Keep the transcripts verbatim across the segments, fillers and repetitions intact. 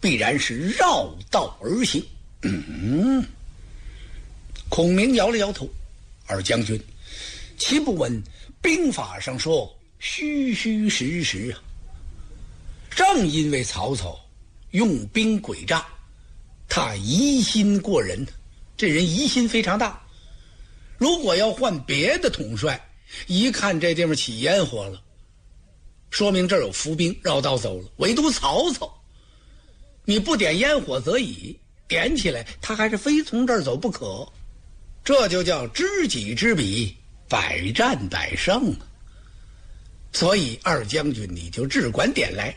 必然是绕道而行。嗯，孔明摇了摇头，二将军，岂不闻兵法上说虚虚实实啊？正因为曹操用兵诡诈，他疑心过人，这人疑心非常大。如果要换别的统帅，一看这地方起烟火了，说明这儿有伏兵绕道走了。唯独曹操，你不点烟火则已，点起来他还是非从这儿走不可。这就叫知己知彼，百战百胜啊！所以二将军你就只管点来。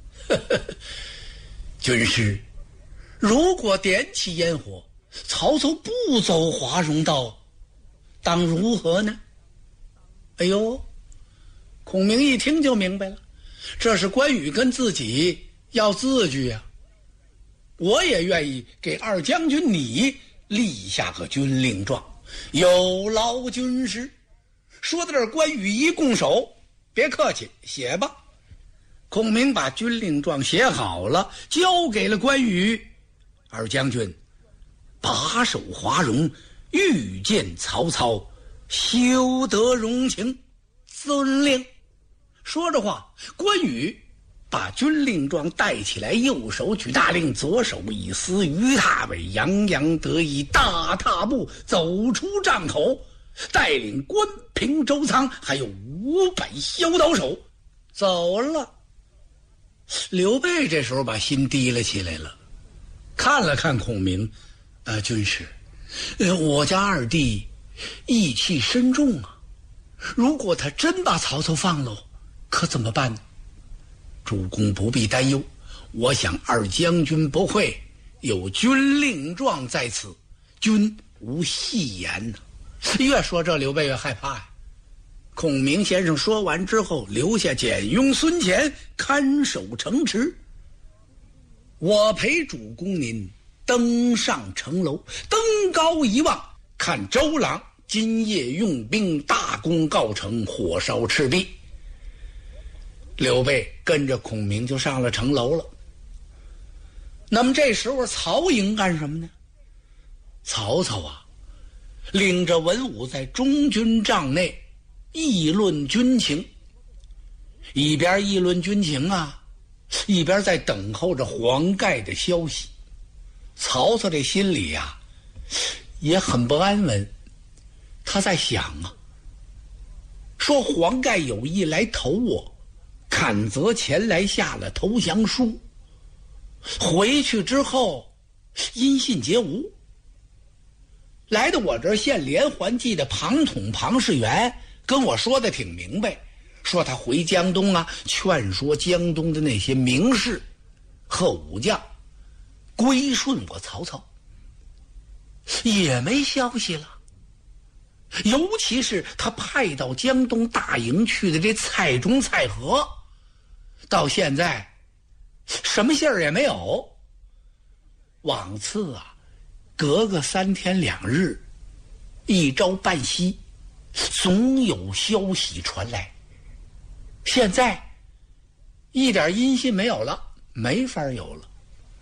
军师，如果点起烟火，曹操不走华容道，当如何呢？哎呦，孔明一听就明白了，这是关羽跟自己要字据啊！我也愿意给二将军你立下个军令状，有劳军师。说到这儿，关羽一拱手，别客气，写吧。孔明把军令状写好了，交给了关羽。二将军，把守华容，遇见曹操，休得容情，遵令。说着话，关羽把军令状带起来，右手举大令，左手一撕鱼踏尾，洋洋得意，大踏步走出帐口，带领关平、周仓还有五百骁刀手走了。刘备这时候把心提了起来了，看了看孔明，呃，军师，呃，我家二弟义气深重啊，如果他真把曹操放了，可怎么办呢？主公不必担忧，我想二将军不会，有军令状在此，君无戏言呢。越说这刘备越害怕呀。孔明先生说完之后，留下简雍、孙乾看守城池。我陪主公您登上城楼，登高一望，看周郎今夜用兵大功告成，火烧赤壁。刘备跟着孔明就上了城楼了。那么这时候曹营干什么呢？曹操啊，领着文武在中军帐内议论军情，一边议论军情啊，一边在等候着黄盖的消息。曹操这心里呀、啊、也很不安稳，他在想啊，说黄盖有意来投我，阚泽前来下了投降书，回去之后音信皆无。来到我这儿献连环计的庞统庞士元跟我说的挺明白，说他回江东啊，劝说江东的那些名士和武将归顺我曹操，也没消息了。尤其是他派到江东大营去的这蔡中、蔡和，到现在什么信儿也没有。往次啊，隔个三天两日，一朝半夕，总有消息传来。现在一点音信没有了，没法有了。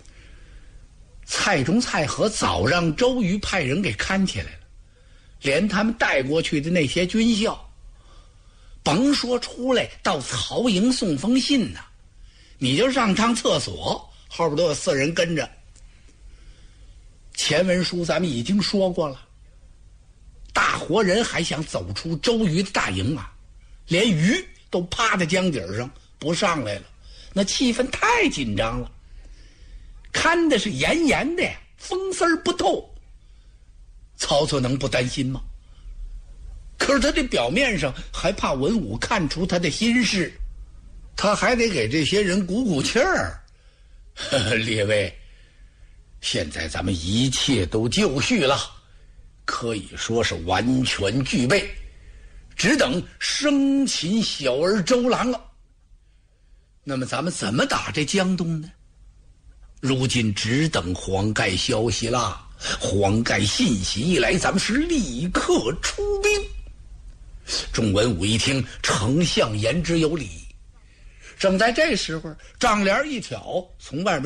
蔡中、蔡和早让周瑜派人给看起来了，连他们带过去的那些军校，甭说出来到曹营送封信呢、啊，你就上趟厕所，后边都有四人跟着。前文书咱们已经说过了，大活人还想走出周瑜的大营啊，连鱼都趴在江底上不上来了，那气氛太紧张了，看的是严严的，风丝不透。曹操能不担心吗？可是他这表面上还怕文武看出他的心事，他还得给这些人鼓鼓气儿。列位，现在咱们一切都就绪了，可以说是完全具备，只等生擒小儿周郎了。那么咱们怎么打这江东呢？如今只等黄盖消息啦，黄盖信息一来，咱们是立刻出兵。众文武一听，丞相言之有理。正在这时候，帐帘一挑，从外边